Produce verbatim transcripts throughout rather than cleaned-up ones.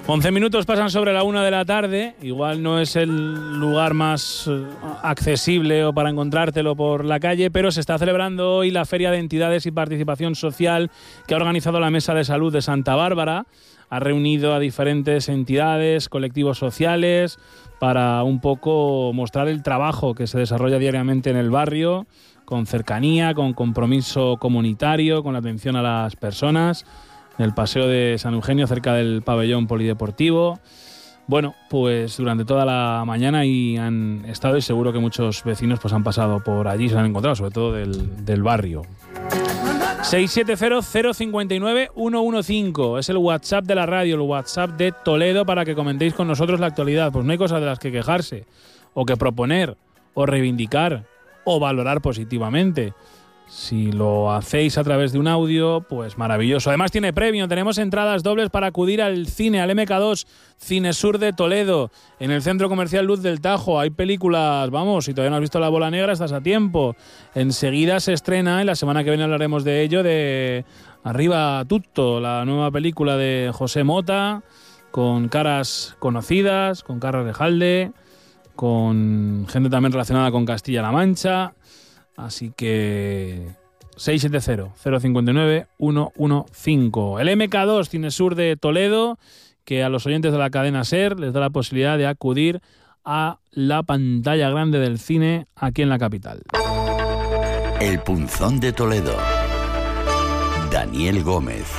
once minutos pasan sobre la una de la tarde. Igual no es el lugar más accesible o para encontrártelo por la calle, pero se está celebrando hoy la Feria de Entidades y Participación Social que ha organizado la Mesa de Salud de Santa Bárbara. Ha reunido a diferentes entidades, colectivos sociales, para un poco mostrar el trabajo que se desarrolla diariamente en el barrio, con cercanía, con compromiso comunitario, con la atención a las personas, en el Paseo de San Eugenio, cerca del pabellón polideportivo. Bueno, pues durante toda la mañana y han estado, y seguro que muchos vecinos pues han pasado por allí y se han encontrado, sobre todo del, del barrio. seis siete cero, cero cinco nueve, uno uno cinco es el WhatsApp de la radio, el WhatsApp de Toledo, para que comentéis con nosotros la actualidad. Pues no hay cosas de las que quejarse, o que proponer, o reivindicar, o valorar positivamente. Si lo hacéis a través de un audio, pues maravilloso. Además tiene premio, tenemos entradas dobles para acudir al cine, al eme ka dos, Cinesur de Toledo, en el Centro Comercial Luz del Tajo. Hay películas, vamos, si todavía no has visto La Bola Negra, estás a tiempo. Enseguida se estrena, y la semana que viene hablaremos de ello, de Arriba Tutto, la nueva película de José Mota, con caras conocidas, con Carlos Rejalde, con gente también relacionada con Castilla-La Mancha. Así que seis siete cero, cero cinco nueve, uno uno cinco. El eme ka dos Cinesur de Toledo, que a los oyentes de la cadena SER les da la posibilidad de acudir a la pantalla grande del cine aquí en la capital. El Punzón de Toledo. Daniel Gómez.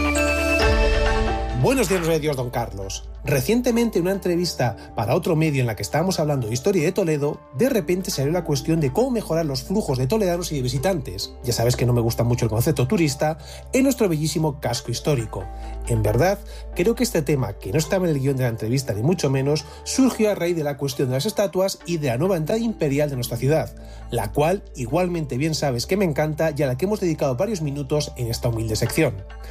Buenos días, de Dios, don Carlos. Recientemente, en una entrevista para otro medio en la que estábamos hablando de historia de Toledo, de repente salió la cuestión de cómo mejorar los flujos de toledanos y de visitantes. Ya sabes que no me gusta mucho el concepto turista en nuestro bellísimo casco histórico. En verdad, creo que este tema, que no estaba en el guión de la entrevista ni mucho menos, surgió a raíz de la cuestión de las estatuas y de la nueva entrada imperial de nuestra ciudad, la cual igualmente bien sabes que me encanta y a la que hemos dedicado varios minutos en esta humilde sección.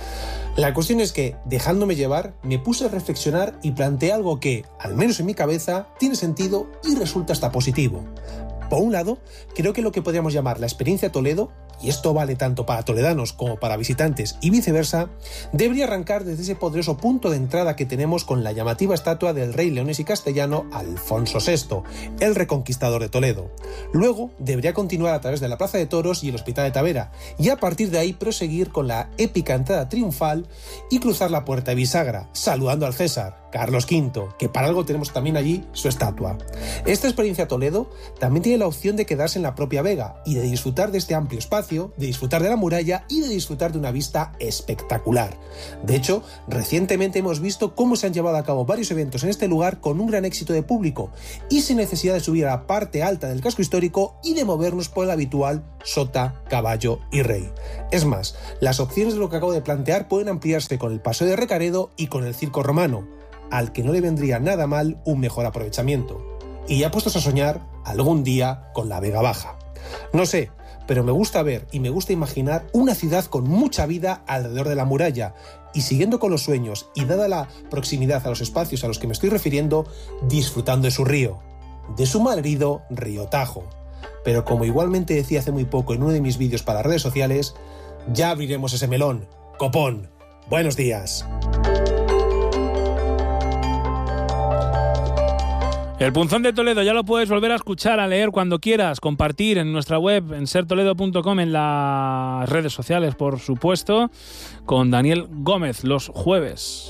La cuestión es que, dejándome llevar, me puse a reflexionar y planteé algo que, al menos en mi cabeza, tiene sentido y resulta hasta positivo. Por un lado, creo que lo que podríamos llamar la experiencia Toledo, y esto vale tanto para toledanos como para visitantes y viceversa, debería arrancar desde ese poderoso punto de entrada que tenemos con la llamativa estatua del rey leonés y castellano Alfonso sexto, el reconquistador de Toledo. Luego debería continuar a través de la Plaza de Toros y el Hospital de Tavera, y a partir de ahí proseguir con la épica entrada triunfal y cruzar la Puerta de Bisagra, saludando al César, Carlos quinto, que para algo tenemos también allí su estatua. Esta experiencia Toledo también tiene la opción de quedarse en la propia Vega y de disfrutar de este amplio espacio, de disfrutar de la muralla y de disfrutar de una vista espectacular. De hecho, recientemente hemos visto cómo se han llevado a cabo varios eventos en este lugar con un gran éxito de público y sin necesidad de subir a la parte alta del casco histórico y de movernos por el habitual sota, caballo y rey. Es más, las opciones de lo que acabo de plantear pueden ampliarse con el Paseo de Recaredo y con el Circo Romano, al que no le vendría nada mal un mejor aprovechamiento. Y ya puestos a soñar, algún día con la Vega Baja. No sé, pero me gusta ver y me gusta imaginar una ciudad con mucha vida alrededor de la muralla, y siguiendo con los sueños y dada la proximidad a los espacios a los que me estoy refiriendo, disfrutando de su río, de su malherido Río Tajo. Pero como igualmente decía hace muy poco en uno de mis vídeos para redes sociales, ya abriremos ese melón. Copón, buenos días. El Punzón de Toledo ya lo puedes volver a escuchar, a leer cuando quieras, compartir en nuestra web, en ser toledo punto com, en las redes sociales, por supuesto, con Daniel Gómez los jueves.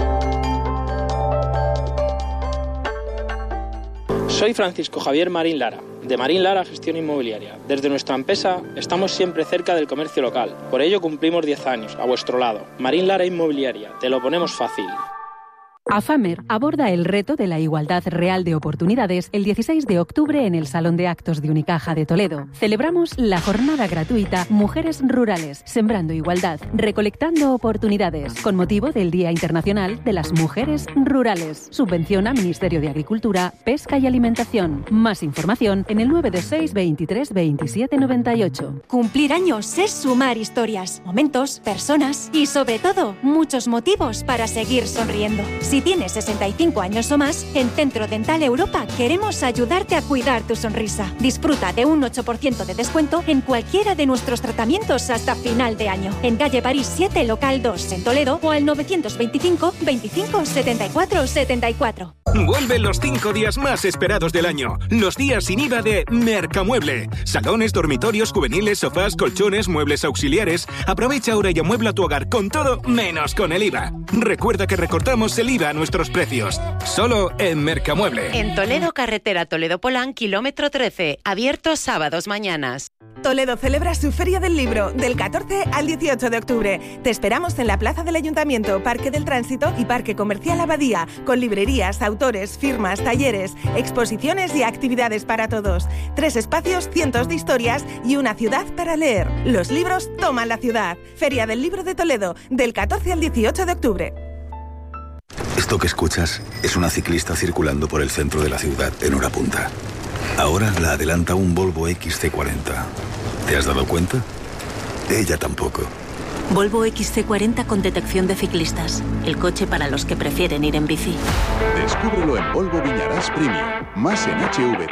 Soy Francisco Javier Marín Lara, de Marín Lara Gestión Inmobiliaria. Desde nuestra empresa estamos siempre cerca del comercio local, por ello cumplimos diez años, a vuestro lado. Marín Lara Inmobiliaria, te lo ponemos fácil. AFAMER aborda el reto de la igualdad real de oportunidades el dieciséis de octubre en el Salón de Actos de Unicaja de Toledo. Celebramos la jornada gratuita Mujeres Rurales, Sembrando Igualdad, Recolectando Oportunidades, con motivo del Día Internacional de las Mujeres Rurales. Subvenciona Ministerio de Agricultura, Pesca y Alimentación. Más información en el nueve dos seis, veintitrés, veintisiete, noventa y ocho. Cumplir años es sumar historias, momentos, personas y sobre todo muchos motivos para seguir sonriendo. Si tienes sesenta y cinco años o más, en Centro Dental Europa queremos ayudarte a cuidar tu sonrisa. Disfruta de un ocho por ciento de descuento en cualquiera de nuestros tratamientos hasta final de año. En calle París siete, local dos, en Toledo, o al novecientos veinticinco, veinticinco, setenta y cuatro, setenta y cuatro. Vuelven los cinco días más esperados del año. Los días sin I V A de Mercamueble. Salones, dormitorios, juveniles, sofás, colchones, muebles auxiliares. Aprovecha ahora y amuebla tu hogar con todo menos con el I V A. Recuerda que recortamos el I V A a nuestros precios. Solo en Mercamueble. En Toledo, carretera Toledo-Polán, kilómetro trece. Abierto sábados mañanas. Toledo celebra su Feria del Libro del catorce al dieciocho de octubre. Te esperamos en la Plaza del Ayuntamiento, Parque del Tránsito y Parque Comercial Abadía, con librerías, autores, firmas, talleres, exposiciones y actividades para todos. Tres espacios, cientos de historias y una ciudad para leer. Los libros toman la ciudad. Feria del Libro de Toledo, del catorce al dieciocho de octubre. Esto que escuchas es una ciclista circulando por el centro de la ciudad en hora punta. Ahora la adelanta un Volvo X C cuarenta. ¿Te has dado cuenta? Ella tampoco. Volvo X C cuarenta con detección de ciclistas. El coche para los que prefieren ir en bici. Descúbrelo en Volvo Viñarás Premium. Más en H V